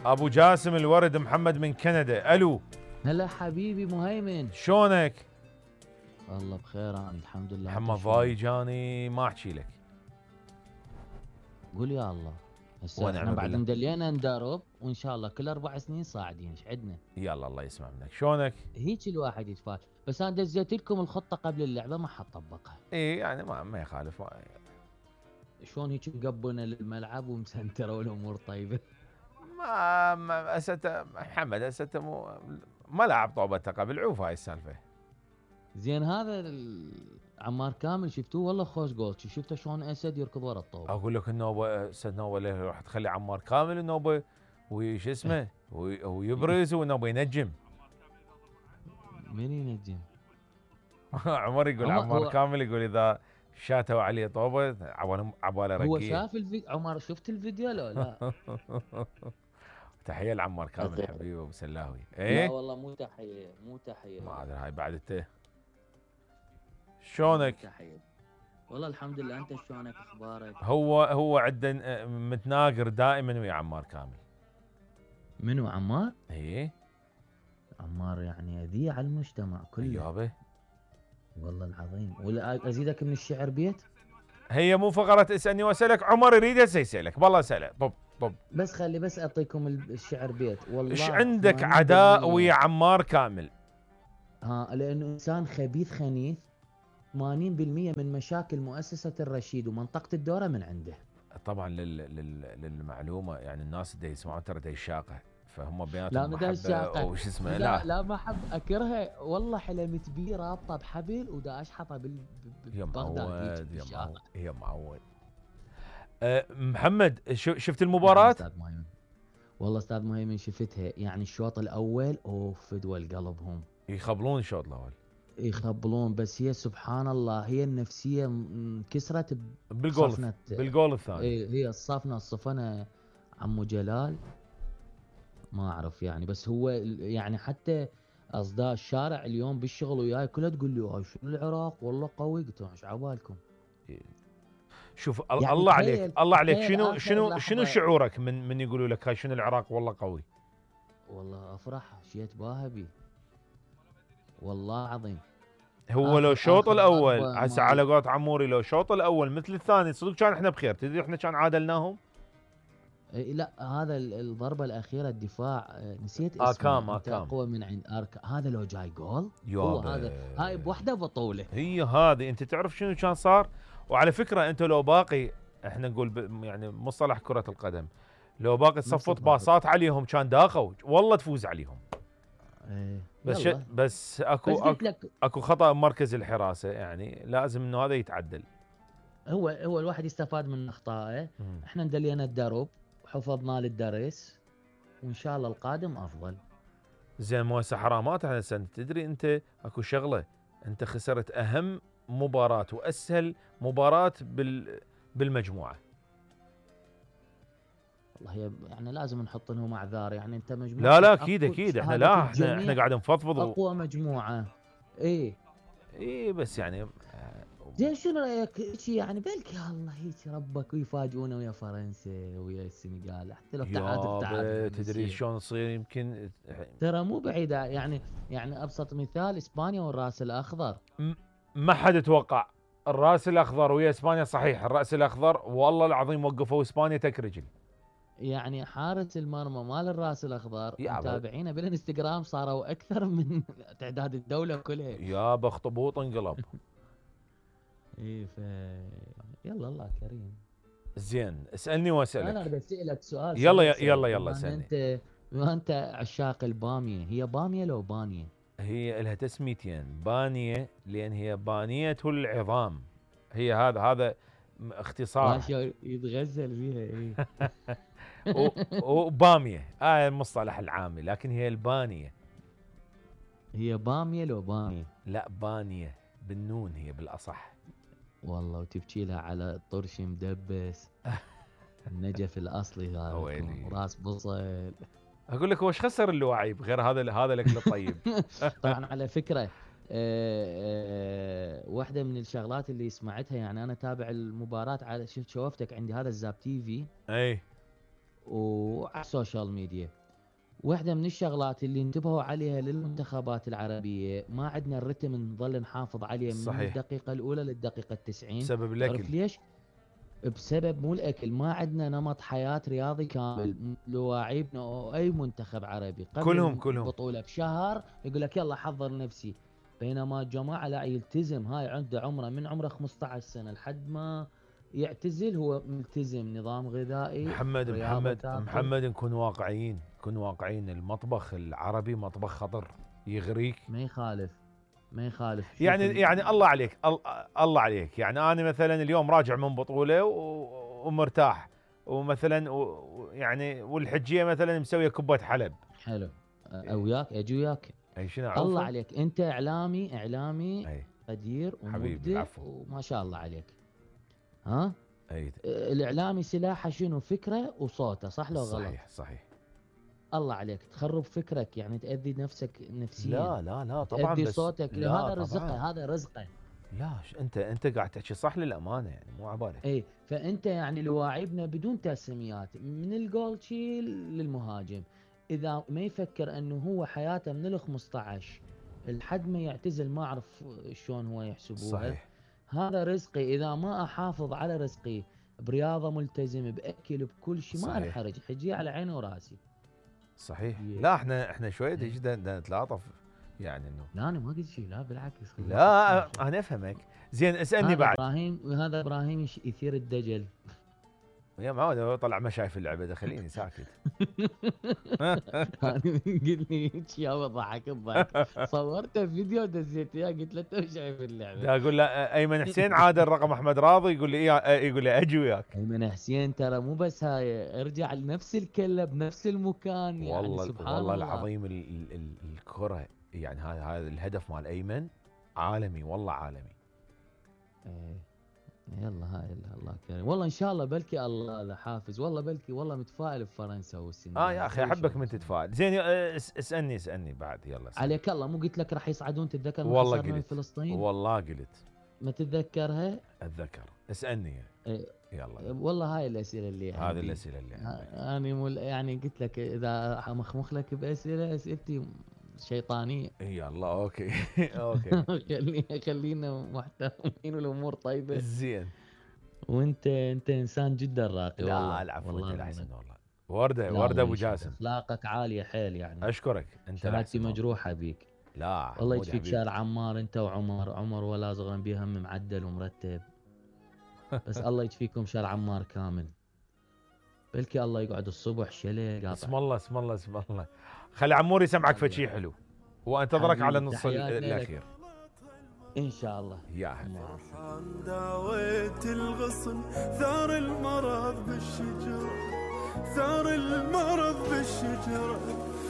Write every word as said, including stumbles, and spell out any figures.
ابو جاسم الورد محمد من كندا. الو هلا حبيبي مهيمن، شلونك؟ والله بخير انا الحمد لله. محمد ضايج اني ما احكي لك. قول يا الله. هسه ونعم احنا بعد بالله. مدلينا ندرب وان شاء الله كل اربع سنين صاعدين. ايش عندنا؟ يلا الله يسمع منك. شلونك؟ هيك الواحد يتفائل. بس انا دزيت لكم الخطه قبل اللعبه ما حطبقها. اي يعني ما ما يخالف. ما شلون هيك مقبونه للملعب ومسنتره والامور طيبه. ما, ما أسد محمد أسد مو ما لعب طوبته قبل. عوف هاي السالفه. زين هذا ال- عمار كامل شفتوه والله خوش جول. شفته شلون اسد يركض ورا الطوبه. اقول لك النوبه اسد نوبه ليه راح تخلي عمار كامل النوبه وش اسمه وي- ويبرز والنوبه ينجم. من ينجم؟ عمر يقول عمر عمار هو كامل يقول اذا شاتوا عليه طوبه عباله عباله هو رقيه. شاف الفيديو. عمر شفت الفيديو لو لا؟ تحيه لعمار كامل أخي. حبيبي ابو سلاوي. لا ايه والله مو تحيه، مو تحيه. ما ادري هاي بعد انت شلونك؟ تحيه. والله الحمد لله. انت شلونك اخبارك؟ هو هو عندنا متناقر دائما ويا عمار كامل. منو عمار؟ ايه عمار يعني اذية على المجتمع كله. يابا والله العظيم. ولا ازيدك من الشعر بيت؟ هي مو فقره اسالني واسالك. عمر يريد هسه يسالك بالله اساله. طب طب بس خلي بس اعطيكم ال- الشعر بيت. والله ايش عندك ثمانين عداء بالمية ويا عمار كامل؟ ها لانه انسان خبيث خنيث. ثمانين بالمية من مشاكل مؤسسة الرشيد ومنطقة الدورة من عنده. طبعا لل... لل... للمعلومه يعني الناس اللي يسمعون ترى دا الشاقه فهم لا بيناتهم مدى محبه الشاقة. او شو اسمه. لا لا لا ما حب اكرهه والله. حلمت بيه رابطه بحبل ودا اشحطه بال ب- يا ببغداد هيك معود يا بالشارع. معود يا معود. أه محمد شو شفت نعم المباراه؟ استاذ مهيمن. والله استاذ مهيمن شفتها. يعني الشوط الاول اوف فدوى القلبهم. يخبلون الشوط الاول يخبلون. بس هي سبحان الله هي النفسيه م- انكسرت بالجول بصفنه. بالجول الثاني. إيه هي الصفنه الصفنه عمو جلال. ما اعرف يعني. بس هو ال- يعني حتى اصداء الشارع اليوم بالشغل وياي كلها تقول لي هاي شنو العراق والله قوي. قلت لهم ايش عبالكم؟ شوف يعني الله عليك تخيل الله عليك تخيل شنو آخر شنو شنو لحظة. شعورك من من يقولوا لك هاي شنو العراق والله قوي؟ والله افرح شيت باهبي والله عظيم. هو لو اخر الشوط اخر الاول ضربه هسه على مال. قولة عموري لو الشوط الاول مثل الثاني صدق كان احنا بخير. تدري احنا كان عادلناهم. إيه لا هذا ال- الضربه الاخيره الدفاع آه، نسيت آكام اسمه. انت آكام اقوى من عند ارك. هذا لو جاي جول هو يابا هذا. هاي بوحده بطوله. هي هذه. انت تعرف شنو كان صار؟ وعلى فكره انت لو باقي احنا نقول ب- يعني مصطلح كره القدم لو باقي نفس تصفط الضربة. باصات عليهم كان داخوا والله تفوز عليهم. ايه بس ش... يلا. بس اكو بس قلت اكو, لك أكو خطا مركز الحراسه يعني لازم انه هذا يتعدل. هو هو الواحد يستفاد من اخطائه. مم. احنا ندلينا الدرب وحفظنا للدرس وان شاء الله القادم افضل. زين مو هسه حرامات احنا هسه تدري انت اكو شغله. انت خسرت اهم مباراه واسهل مباراه بال بالمجموعه. والله هي يعني لازم نحط لهم اعذار. يعني انت مجموعتك لا لا اكيد أقوى اكيد احنا بشهادة لا احنا الجميع. احنا قاعد نفضفض و... اقوى مجموعه. ايه اي بس يعني زين شنو رايك هيك يعني بلكي الله هيك ربك ويفاجئونا ويا فرنسا ويا السنغال. حتى لو تعادل تعادل يابا من تدري نسيه. شلون تصير يمكن. ترى مو بعيده. يعني يعني ابسط مثال اسبانيا والراس الاخضر. م- ما حد توقع الراس الاخضر ويا اسبانيا. صحيح الراس الاخضر والله العظيم وقفوا اسبانيا تك رجل. يعني حارس المرمى مال الراس الاخضر يابا متابعينه بالانستغرام صاروا اكثر من تعداد الدوله كلها. يابا اخطبوط انقلب. ايه ف يلا الله كريم. زين اسالني انا واسالك. اريد اسالك سؤال يلا سريع ي- سريع. يلا يلا بما ان اسالني. انت بما انت عشاق الباميه. هي باميه لو بانيه؟ هي لها تسميتين. بانيه لان هي بانيه العظام. هي هذا هذا م- اختصارها. راشا يتغزل بيها. ايه و- وباميه هاي المصطلح العامي لكن هي البانيه. هي باميه لو بانيه؟ لا بانيه بالنون هي بالاصح. والله وتبكي لها على طرش مدبس. النجف الاصلي هذا ويلي. وراس بصل. اقول لك وش خسر اللواعيب غير هذا هذا الاكل الطيب. طبعا على فكره آه، آه، واحده من الشغلات اللي سمعتها. يعني انا تابع المباراه على شفت شوفتك عندي هذا الزاب تي في. اي وعلى السوشيال ميديا. واحدة من الشغلات اللي انتبهوا عليها للمنتخبات العربية، ما عندنا الرتم نظل نحافظ عليه من صحيح. الدقيقة الأولى للدقيقة التسعين. بسبب تعرف الاكل. ليش؟ بسبب مو الأكل، ما عندنا نمط حياة رياضي كامل. لواعيبنا أو أي منتخب عربي قبل كلهم كلهم البطولة بشهر يقول لك يلا حضر نفسي، بينما الجماعة لا يلتزم. هاي عنده عمره من عمره خمسة عشر سنة لحد ما يعتزل هو ملتزم، نظام غذائي، محمد رياضة محمد تاكل. محمد نكون واقعيين، نكون واقعيين. المطبخ العربي مطبخ خطر، يغريك. ما يخالف ما يخالف. شوف يعني ال- يعني الله عليك، ال- الله عليك. يعني انا مثلا اليوم راجع من بطوله و- ومرتاح، ومثلا و- يعني والحجيه مثلا مسويه كوبايه حلب. حلو. أ- وياك اجي وياك. اي شنو الله اعوفه؟ عليك، انت اعلامي اعلامي اي قدير حبيبي، ومبدع العفو. وما شاء الله عليك. ها اي الاعلامي سلاحه شنو؟ فكره وصوته، صح لو غلط؟ صحيح صحيح. الله عليك، تخرب فكرك يعني تأذي نفسك نفسيا، لا لا لا طبعا، تأذي بس صوتك. لا هذا طبعاً. رزقه، هذا رزقه. لا ش- انت انت قاعد تحكي صح للامانه، يعني مو عبالك. اي فانت يعني لواعبنا بدون تسميات، من الجول شيل للمهاجم، اذا ما يفكر انه هو حياته من ال خمسطعش لحد ما يعتزل، ما اعرف شلون هو يحسبوها. صحيح. هذا رزقي، اذا ما احافظ على رزقي برياضه ملتزم باكل بكل شيء ما صحيح. انحرج، حجي على عيني وراسي. صحيح. يه. لا احنا احنا شويه إيه. جدا نتلاطف، يعني انه لا انا ما قلت شيء، لا بالعكس. لا انا افهمك. زين اسالني هذا بعد. ابراهيم، وهذا ابراهيم يش- يثير الدجل. يا معود هو طلع ما شايف اللعبه ده، خليني ساكت. انا قلت لي هيك يا ضحك الضحك، صورته فيديو دزيته اياه، قلت له انت مش شايف اللعبه. دا اقول له ايمن حسين عادل رقم احمد راضي، يقول لي إيه، يقول لي اجي وياك. ايمن حسين ترى مو بس هاي، ارجع لنفس الكله بنفس المكان، يعني والله سبحان والله الله العظيم ال- ال- ال- الكره، يعني هذا هذا الهدف مال ايمن عالمي، والله عالمي. ايه يلا هاي الله كريم، والله ان شاء الله بلكي الله له حافز، والله بلكي والله متفائل بفرنسا والسنغال. اه يا اخي احبك من تتفائل. زين آه، اس- اسالني اسالني بعد، يلا اسألني. عليك الله، مو قلت لك راح يصعدون؟ تتذكر ما والله خسرنا من قلت، فلسطين؟ والله قلت ما تتذكرها؟ اتذكر. اسالني إيه. يلا. والله هاي الاسئله اللي هذه عندي. الاسئله اللي عندك. انا مول يعني قلت لك اذا مخمخ لك باسئله، اسئلتي شيطانيه. يلا اوكي. اوكي خلينا خلينا محترمين والامور طيبه. زين. وانت انت انسان جدا راقي. لا والله العفو، والله انت العظيم. الاحسن والله. ورده لا ورده الله ابو يشفيك. جاسم، اخلاقك عاليه حيل يعني. اشكرك. انت شهادتي الاحسن والله. مجروحه بيك. لا والله حمودي يشفيك حبيبي. شارع عمار، انت وعمر. عمر ولا صغرا بيه هم معدل ومرتب. بس الله يشفيكم شارع عمار كامل. بلكي الله يقعد الصبح شلي قاطع. اسم الله اسم الله اسم الله. خلي عمور يسمعك فشي حلو، وانتظرك على حبيبي، النص تحياتنا لك. الاخير. ان شاء الله. يا حبيبي. فرحان داويت الغصن، ثار المرض بالشجرة، ثار المرض بالشجرة.